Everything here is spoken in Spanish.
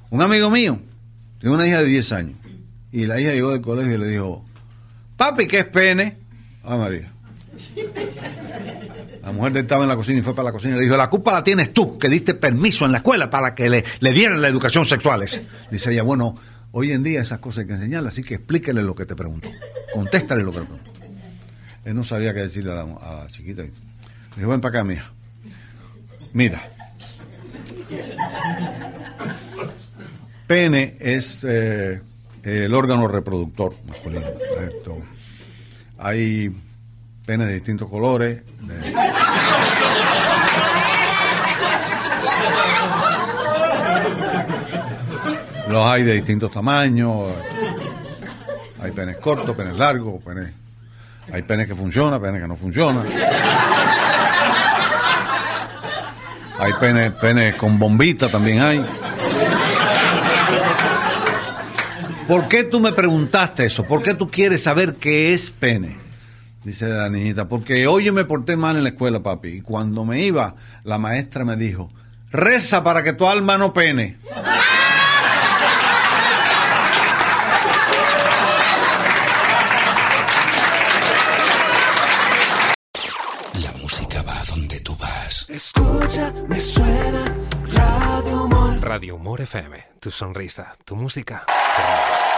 Un amigo mío tiene una hija de 10 años y la hija llegó del colegio y le dijo: papi, ¿qué es pene? Ah, María. La mujer estaba en la cocina y fue para la cocina y le dijo: la culpa la tienes tú, que diste permiso en la escuela para que le dieran la educación sexual. Dice ella: bueno, hoy en día esas cosas hay que enseñarlas, así que explíquele lo que te preguntó, contéstale lo que le preguntó. Él no sabía qué decirle a la chiquita. Le dijo: ven para acá, mija. Mira, pene es el órgano reproductor masculino. Hay penes de distintos colores. Los hay de distintos tamaños. Hay penes cortos, penes largos, hay penes que funcionan, penes que no funcionan. Hay penes con bombita, también hay. ¿Por qué tú me preguntaste eso? ¿Por qué tú quieres saber qué es pene? Dice la niñita: porque hoy yo me porté mal en la escuela, papi, y cuando me iba, la maestra me dijo: reza para que tu alma no pene. La música va a donde tú vas. Escucha, me suena Radio Humor. Radio Humor FM, tu sonrisa, tu música.